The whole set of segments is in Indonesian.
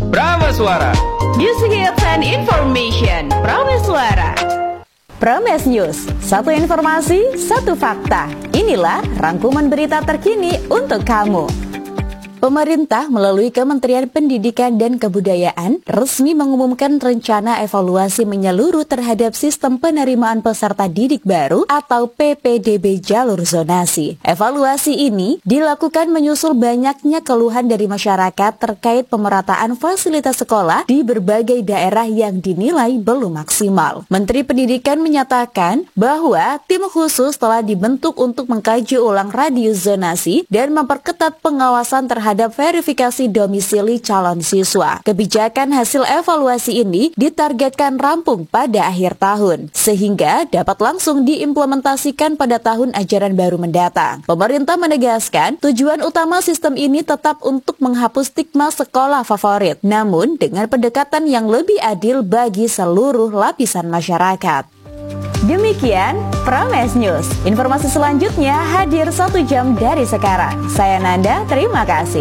Prameswara. Music Hits and Information. Prameswara. Prames News, satu informasi, satu fakta. Inilah rangkuman berita terkini untuk kamu. Pemerintah melalui Kementerian Pendidikan dan Kebudayaan resmi mengumumkan rencana evaluasi menyeluruh terhadap sistem penerimaan peserta didik baru atau PPDB jalur zonasi. Evaluasi ini dilakukan menyusul banyaknya keluhan dari masyarakat terkait pemerataan fasilitas sekolah di berbagai daerah yang dinilai belum maksimal. Menteri Pendidikan menyatakan bahwa tim khusus telah dibentuk untuk mengkaji ulang radius zonasi dan memperketat pengawasan terhadap verifikasi domisili calon siswa. Kebijakan hasil evaluasi ini ditargetkan rampung pada akhir tahun, sehingga dapat langsung diimplementasikan pada tahun ajaran baru mendatang. Pemerintah menegaskan tujuan utama sistem ini tetap untuk menghapus stigma sekolah favorit, namun dengan pendekatan yang lebih adil bagi seluruh lapisan masyarakat. Demikian Prames News. Informasi selanjutnya hadir 1 jam dari sekarang. Saya Nanda, terima kasih.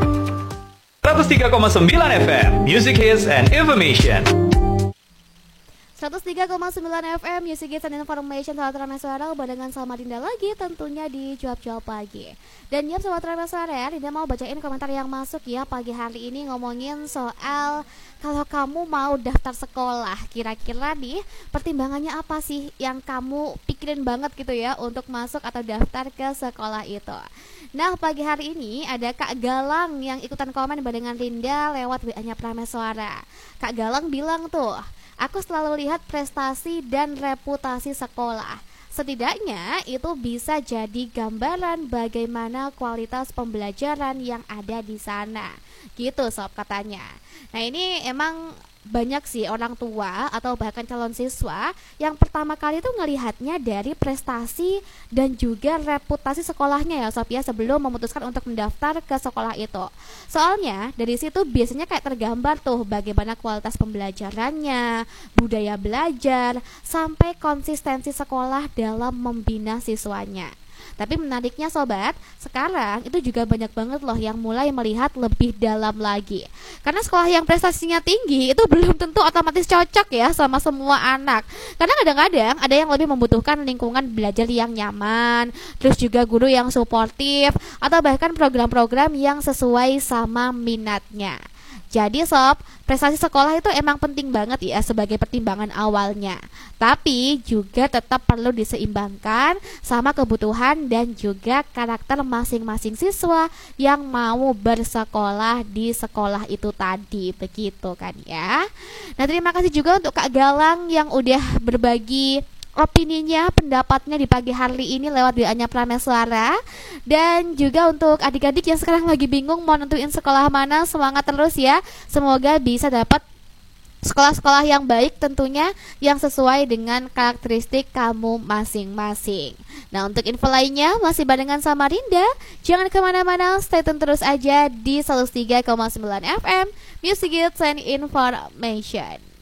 103,9 FM, Music Hits and Information. 103,9 FM Music Hits and Information. Sobat Prameswara, barengan sama Dinda lagi tentunya di Jawab-Jawab Pagi. Dan ya Sobat Prameswara, Dinda mau bacain komentar yang masuk ya pagi hari ini ngomongin soal kalau kamu mau daftar sekolah, kira-kira nih pertimbangannya apa sih yang kamu pikirin banget gitu ya untuk masuk atau daftar ke sekolah itu. Nah pagi hari ini ada Kak Galang yang ikutan komen barengan Dinda lewat WA-nya Prameswara. Kak Galang bilang tuh, aku selalu lihat prestasi dan reputasi sekolah. Setidaknya itu bisa jadi gambaran bagaimana kualitas pembelajaran yang ada di sana. Gitu sob katanya. Nah ini emang banyak sih orang tua atau bahkan calon siswa yang pertama kali itu ngelihatnya dari prestasi dan juga reputasi sekolahnya ya sob ya, sebelum memutuskan untuk mendaftar ke sekolah itu. Soalnya dari situ biasanya kayak tergambar tuh bagaimana kualitas pembelajarannya, budaya belajar, sampai konsistensi sekolah dalam membina siswanya. Tapi menariknya sobat, sekarang itu juga banyak banget loh yang mulai melihat lebih dalam lagi. Karena sekolah yang prestasinya tinggi itu belum tentu otomatis cocok ya sama semua anak. Karena kadang-kadang ada yang lebih membutuhkan lingkungan belajar yang nyaman, terus juga guru yang suportif, atau bahkan program-program yang sesuai sama minatnya. Jadi sob, prestasi sekolah itu emang penting banget ya sebagai pertimbangan awalnya. Tapi juga tetap perlu diseimbangkan sama kebutuhan dan juga karakter masing-masing siswa yang mau bersekolah di sekolah itu tadi. Begitu kan ya. Nah terima kasih juga untuk Kak Galang yang udah berbagi opininya, pendapatnya di pagi hari ini lewat WA-nya Prameswara. Dan juga untuk adik-adik yang sekarang lagi bingung mau nentuin sekolah mana, semangat terus ya. Semoga bisa dapat sekolah-sekolah yang baik tentunya, yang sesuai dengan karakteristik kamu masing-masing. Nah untuk info lainnya masih barengan sama Rinda. Jangan kemana-mana, stay tune terus aja di 103,9 FM Music Hits and Information.